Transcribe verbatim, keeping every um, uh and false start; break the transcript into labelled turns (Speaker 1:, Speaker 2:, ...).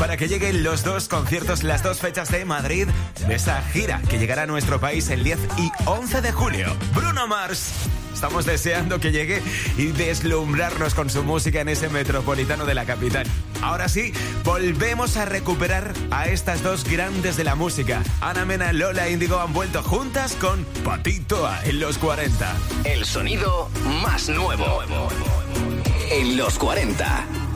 Speaker 1: para que lleguen los dos conciertos, las dos fechas de Madrid, de esa gira que llegará a nuestro país el diez y once de julio. Bruno Mars. Estamos deseando que llegue y deslumbrarnos con su música en ese metropolitano de la capital. Ahora sí, volvemos a recuperar a estas dos grandes de la música. Ana Mena, Lola e Índigo han vuelto juntas con Patito A en los cuarenta.
Speaker 2: El sonido más nuevo en los cuarenta.